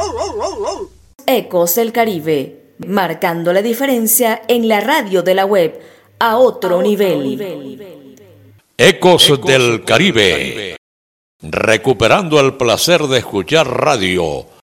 Ecos del Caribe, marcando la diferencia en la radio de la web a otro nivel. Ecos del Caribe, recuperando el placer de escuchar radio